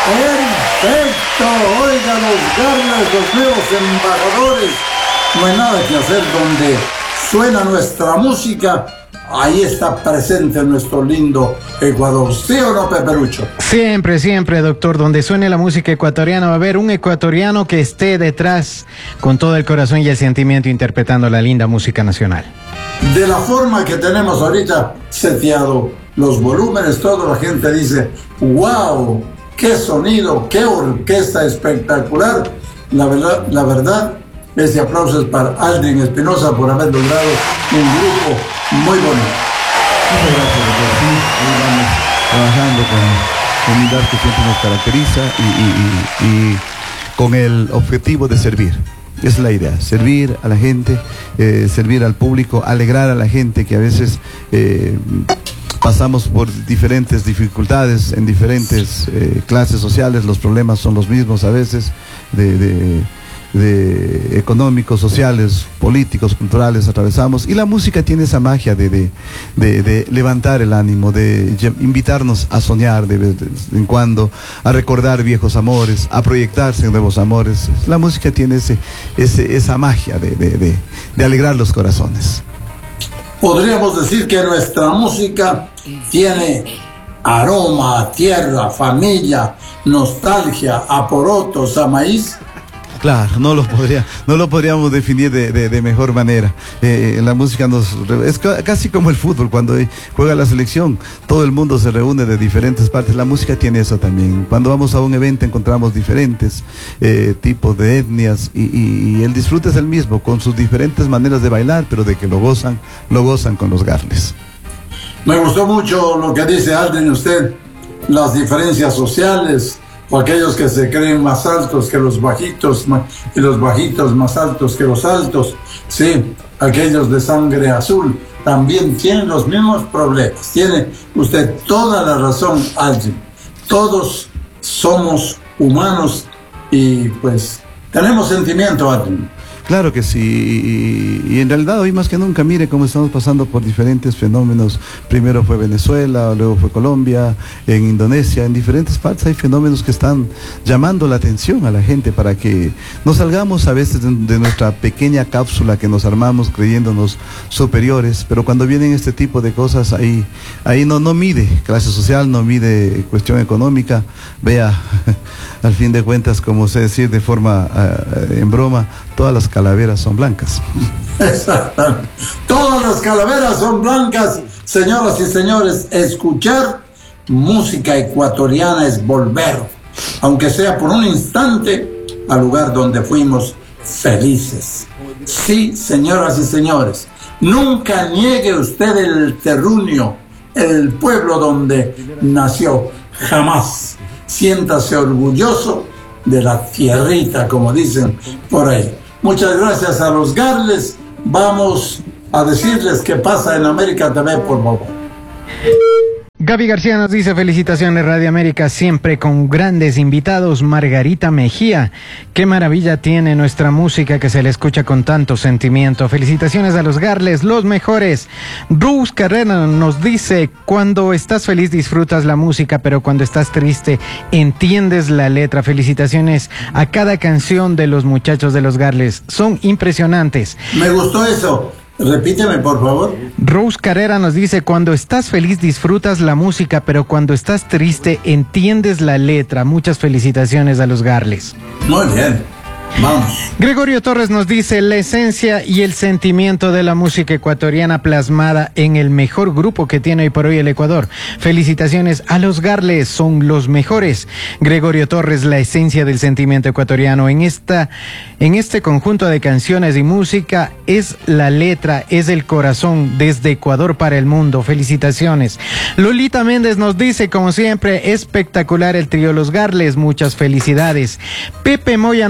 Perfecto, oigan los Garles, los nuevos embajadores. No hay nada que hacer donde suena nuestra música. Ahí está presente nuestro lindo Ecuador. ¿Sí o no, Peperucho? Siempre, siempre, doctor. Donde suene la música ecuatoriana va a haber un ecuatoriano que esté detrás con todo el corazón y el sentimiento interpretando la linda música nacional. De la forma que tenemos ahorita seteado los volúmenes, toda la gente dice, wow, qué sonido, qué orquesta espectacular. La verdad, ese aplauso es para Aldrin Espinosa por haber logrado un grupo muy bonito. Muchas gracias, doctor. Sí, ahí vamos trabajando con la unidad que siempre nos caracteriza y con el objetivo de servir. Es la idea, servir a la gente, servir al público, alegrar a la gente que a veces pasamos por diferentes dificultades en diferentes clases sociales. Los problemas son los mismos a veces de económicos, sociales, políticos, culturales atravesamos, y la música tiene esa magia de levantar el ánimo, de invitarnos a soñar de vez en cuando, a recordar viejos amores, a proyectarse en nuevos amores. La música tiene esa magia de alegrar los corazones. Podríamos decir que nuestra música tiene aroma a tierra, familia, nostalgia, a porotos, a maíz. Claro, no lo podríamos definir de mejor manera. La música es casi como el fútbol. Cuando juega la selección, todo el mundo se reúne de diferentes partes. La música tiene eso también. Cuando vamos a un evento encontramos diferentes tipos de etnias y el disfrute es el mismo, con sus diferentes maneras de bailar, pero de que lo gozan con los Garles. Me gustó mucho lo que dice Aldrin, usted, las diferencias sociales, o aquellos que se creen más altos que los bajitos y los bajitos más altos que los altos. Sí, aquellos de sangre azul también tienen los mismos problemas. Tiene usted toda la razón, Aldrin. Todos somos humanos y pues tenemos sentimiento, Aldrin. Claro que sí, y en realidad hoy más que nunca, mire cómo estamos pasando por diferentes fenómenos. Primero fue Venezuela, luego fue Colombia, en Indonesia, en diferentes partes hay fenómenos que están llamando la atención a la gente para que no salgamos a veces de nuestra pequeña cápsula que nos armamos creyéndonos superiores, pero cuando vienen este tipo de cosas, ahí no mide clase social, no mide cuestión económica. Vea, al fin de cuentas, como sé decir de forma en broma, todas las calaveras son blancas. Exactamente. Todas las calaveras son blancas, señoras y señores. Escuchar música ecuatoriana es volver, aunque sea por un instante, al lugar donde fuimos felices. Sí, señoras y señores, nunca niegue usted el terruño, el pueblo donde nació, jamás. Siéntase orgulloso de la tierrita, como dicen por ahí. Muchas gracias a los Garles. Vamos a decirles qué pasa en América TV, por favor. Gaby García nos dice: felicitaciones Radio América, siempre con grandes invitados. Margarita Mejía, qué maravilla tiene nuestra música que se le escucha con tanto sentimiento. Felicitaciones a los Garles, los mejores. Bruce Carrera nos dice: cuando estás feliz disfrutas la música, pero cuando estás triste entiendes la letra. Felicitaciones a cada canción de los muchachos de los Garles, son impresionantes. Me gustó eso. Repíteme, por favor. Rose Carrera nos dice: cuando estás feliz disfrutas la música, pero cuando estás triste entiendes la letra. Muchas felicitaciones a los Garles. Muy bien. Vamos. Gregorio Torres nos dice: la esencia y el sentimiento de la música ecuatoriana plasmada en el mejor grupo que tiene hoy por hoy el Ecuador. Felicitaciones a los Garles, son los mejores. Gregorio Torres, la esencia del sentimiento ecuatoriano en este conjunto de canciones y música es la letra, es el corazón, desde Ecuador para el mundo. Felicitaciones. Lolita Méndez nos dice: como siempre, espectacular el trío Los Garles, muchas felicidades. Pepe Moya nos dice: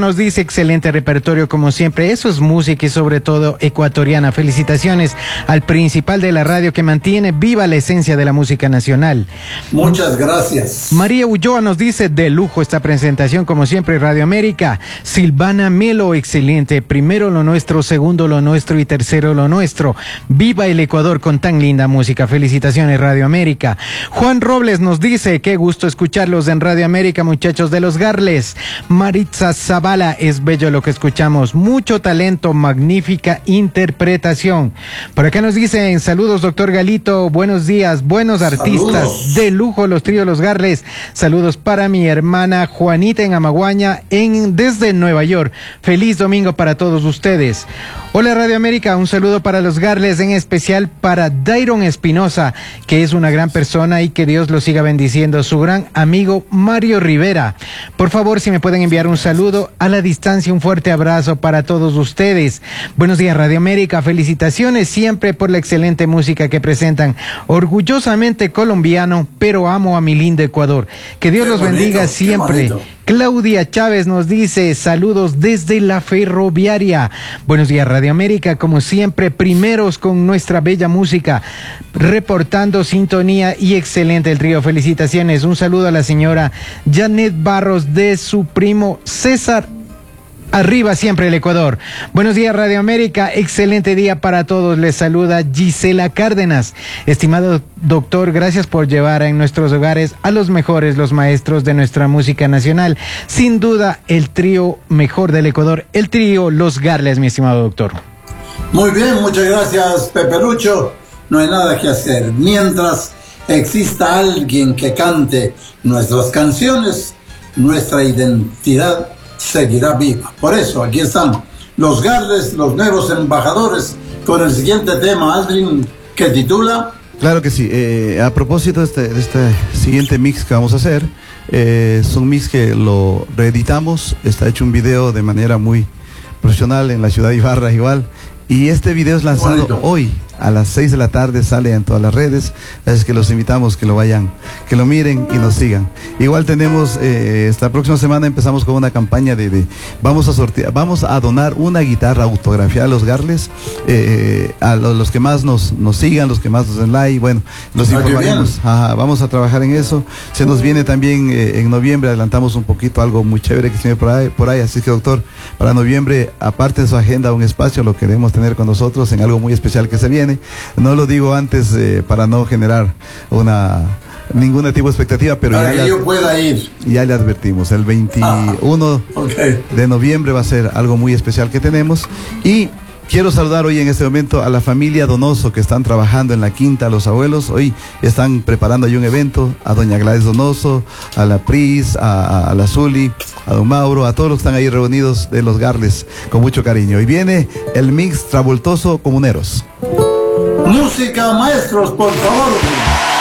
excelente repertorio como siempre. Eso es música y sobre todo ecuatoriana. Felicitaciones al principal de la radio que mantiene viva la esencia de la música nacional. Muchas gracias. María Ulloa nos dice, de lujo esta presentación como siempre Radio América. Silvana Melo, excelente. Primero lo nuestro, segundo lo nuestro y tercero lo nuestro. Viva el Ecuador con tan linda música. Felicitaciones Radio América. Juan Robles nos dice, qué gusto escucharlos en Radio América, muchachos de los Garles. Maritza Zavala, es bello lo que escuchamos. Mucho talento, magnífica interpretación. Por acá nos dicen, saludos doctor Galito, buenos días, buenos artistas. Saludos. De lujo los tríos Los Garles. Saludos para mi hermana Juanita en Amaguaña, desde Nueva York. Feliz domingo para todos ustedes. Hola Radio América, un saludo para los Garles, en especial para Dairon Espinosa, que es una gran persona y que Dios lo siga bendiciendo. Su gran amigo Mario Rivera. Por favor, si me pueden enviar un saludo a la distancia, un fuerte abrazo para todos ustedes. Buenos días Radio América, felicitaciones siempre por la excelente música que presentan. Orgullosamente colombiano, pero amo a mi lindo Ecuador. Que Dios los bendiga siempre. Claudia Chávez nos dice, saludos desde la ferroviaria. Buenos días Radio América, como siempre, primeros con nuestra bella música, reportando sintonía y excelente el trío. Felicitaciones. Un saludo a la señora Janet Barros de su primo César. Arriba siempre el Ecuador. Buenos días Radio América, excelente día para todos. Les saluda Gisela Cárdenas. Estimado doctor, gracias por llevar en nuestros hogares a los mejores, los maestros de nuestra música nacional. Sin duda, el trío mejor del Ecuador, el trío Los Garles, mi estimado doctor. Muy bien, muchas gracias, Pepe Lucho. No hay nada que hacer. Mientras exista alguien que cante nuestras canciones, nuestra identidad seguirá viva. Por eso aquí están Los Garles, los nuevos embajadores, con el siguiente tema, Aldrin, que titula... Claro que sí. A propósito de este siguiente mix que vamos a hacer, es un mix que lo reeditamos. Está hecho un video de manera muy profesional en la ciudad de Ibarra igual. Y este video es lanzado hoy a las 6 de la tarde, sale en todas las redes, es que los invitamos que lo vayan, que lo miren y nos sigan. Igual tenemos, esta próxima semana empezamos con una campaña vamos a donar una guitarra autografiada a Los Garles, a los que más nos sigan, los que más nos den like, bueno, los informaremos. Vamos a trabajar en eso. Se nos viene también en noviembre, adelantamos un poquito algo muy chévere que se viene por ahí, así que doctor, para noviembre, aparte de su agenda, un espacio, lo queremos tener con nosotros en algo muy especial que se viene. No lo digo antes para no generar ningún tipo de expectativa, pero para que yo pueda ir. Ya le advertimos, el 21 de noviembre va a ser algo muy especial que tenemos. Y quiero saludar hoy en este momento a la familia Donoso que están trabajando en la Quinta Los Abuelos. Hoy están preparando ahí un evento, a doña Gladys Donoso, a la Pris, a la Zuli, a don Mauro, a todos los que están ahí reunidos de Los Garles, con mucho cariño. Y viene el mix Travoltoso Comuneros. Música, maestros, por favor.